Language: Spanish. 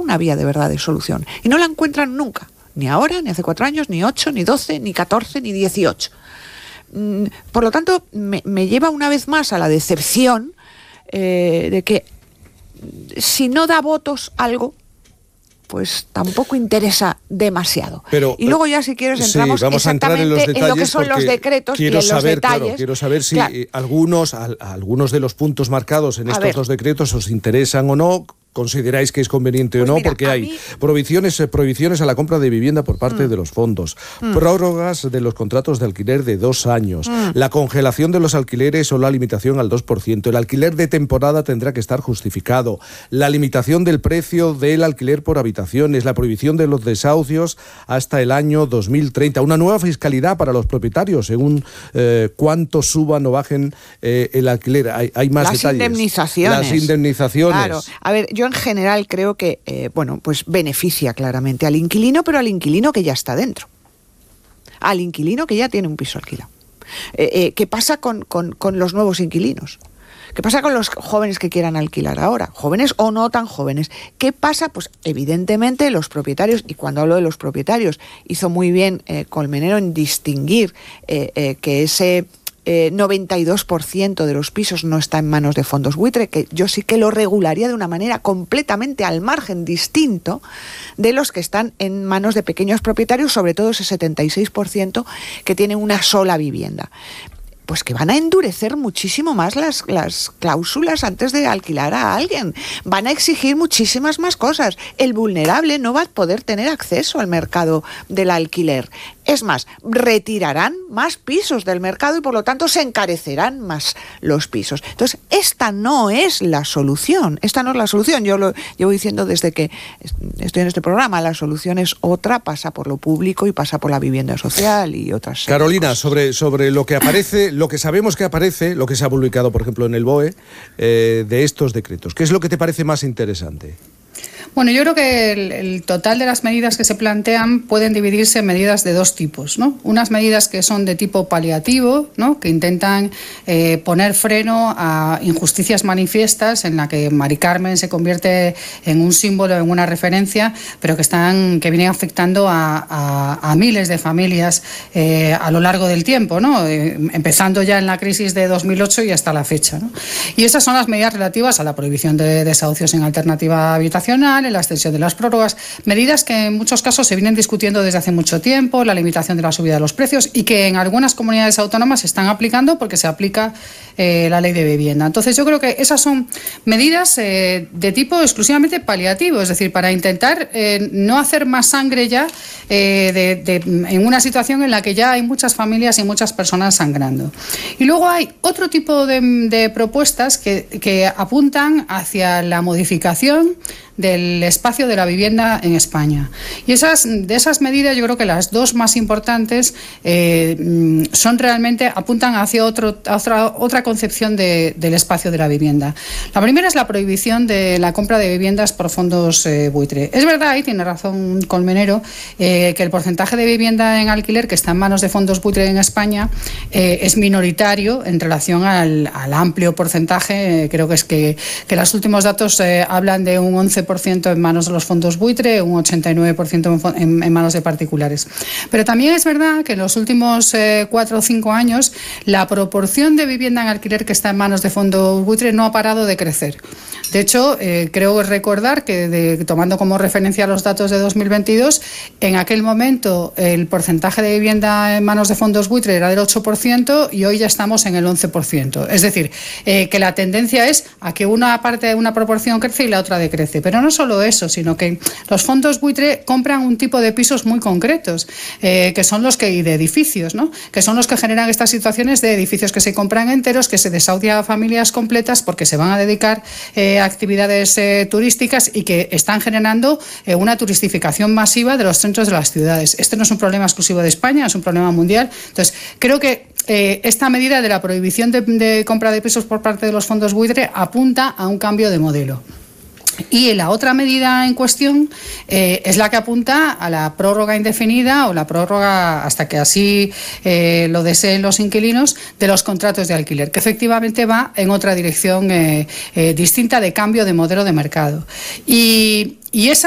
una vía de verdad de solución. Y no la encuentran nunca. Ni ahora, ni hace 4 años, ni 8, ni 12, ni 14, ni 18. Por lo tanto, me lleva una vez más a la decepción de que si no da votos algo, pues tampoco interesa demasiado. Pero, y luego ya, si quieres, entramos exactamente en lo que son los decretos y en los detalles. Claro, quiero saber si algunos de los puntos marcados en estos 2 decretos os interesan o no, consideráis que es conveniente o no, porque hay prohibiciones a la compra de vivienda por parte de los fondos, prórrogas de los contratos de alquiler de 2 años, la congelación de los alquileres o la limitación al 2%, el alquiler de temporada tendrá que estar justificado, la limitación del precio del alquiler por habitaciones, la prohibición de los desahucios hasta el año 2030, una nueva fiscalidad para los propietarios según cuánto suban o bajen el alquiler. Hay más detalles. Las indemnizaciones. Claro. A ver, yo en general creo que, pues beneficia claramente al inquilino, pero al inquilino que ya está dentro. Al inquilino que ya tiene un piso alquilado. ¿Qué pasa con los nuevos inquilinos? ¿Qué pasa con los jóvenes que quieran alquilar ahora? Jóvenes o no tan jóvenes. ¿Qué pasa? Pues evidentemente los propietarios, y cuando hablo de los propietarios, hizo muy bien Colmenero en distinguir que ese 92% de los pisos no está en manos de fondos buitre, que yo sí que lo regularía de una manera completamente al margen, distinto de los que están en manos de pequeños propietarios, sobre todo ese 76% que tienen una sola vivienda. Pues que van a endurecer muchísimo más las cláusulas antes de alquilar a alguien. Van a exigir muchísimas más cosas. El vulnerable no va a poder tener acceso al mercado del alquiler. Es más, retirarán más pisos del mercado y por lo tanto se encarecerán más los pisos. Entonces, esta no es la solución. Esta no es la solución. Yo lo llevo diciendo desde que estoy en este programa. La solución es otra, pasa por lo público y pasa por la vivienda social y otras Carolina, cosas. sobre lo que aparece, lo que sabemos que aparece, lo que se ha publicado, por ejemplo, en el BOE, de estos decretos. ¿Qué es lo que te parece más interesante? Bueno, yo creo que el total de las medidas que se plantean pueden dividirse en medidas de 2 tipos, ¿no? Unas medidas que son de tipo paliativo, ¿no? Que intentan poner freno a injusticias manifiestas en la que Mari Carmen se convierte en un símbolo, en una referencia, pero que vienen afectando a miles de familias a lo largo del tiempo, ¿no? Empezando ya en la crisis de 2008 y hasta la fecha, ¿no? Y esas son las medidas relativas a la prohibición de desahucios en alternativa habitacional, en la extensión de las prórrogas, medidas que en muchos casos se vienen discutiendo desde hace mucho tiempo, la limitación de la subida de los precios y que en algunas comunidades autónomas se están aplicando porque se aplica la ley de vivienda. Entonces yo creo que esas son medidas de tipo exclusivamente paliativo, es decir, para intentar no hacer más sangre ya en una situación en la que ya hay muchas familias y muchas personas sangrando. Y luego hay otro tipo de propuestas que apuntan hacia la modificación del espacio de la vivienda en España. Y de esas medidas yo creo que las 2 más importantes apuntan hacia otra concepción del espacio de la vivienda. La primera es la prohibición de la compra de viviendas por fondos buitre. Es verdad, y tiene razón Colmenero, que el porcentaje de vivienda en alquiler que está en manos de fondos buitre en España es minoritario en relación al amplio porcentaje. Creo que es que los últimos datos hablan de un 11% en manos de los fondos buitre, un 89% en manos de particulares. Pero también es verdad que en los últimos 4 o 5 años la proporción de vivienda en alquiler que está en manos de fondos buitre no ha parado de crecer. De hecho, creo recordar que tomando como referencia los datos de 2022, en aquel momento el porcentaje de vivienda en manos de fondos buitre era del 8% y hoy ya estamos en el 11%. Es decir, que la tendencia es a que una proporción crece y la otra decrece. Pero no solo eso, sino que los fondos buitre compran un tipo de pisos muy concretos, que son los y de edificios, ¿no? Que son los que generan estas situaciones de edificios que se compran enteros, que se desahucian a familias completas porque se van a dedicar a actividades turísticas y que están generando una turistificación masiva de los centros de las ciudades. Este no es un problema exclusivo de España, es un problema mundial. Entonces, creo que esta medida de la prohibición de compra de pisos por parte de los fondos buitre apunta a un cambio de modelo. Y la otra medida en cuestión es la que apunta a la prórroga indefinida o la prórroga hasta que así lo deseen los inquilinos de los contratos de alquiler, que efectivamente va en otra dirección distinta de cambio de modelo de mercado. Y esa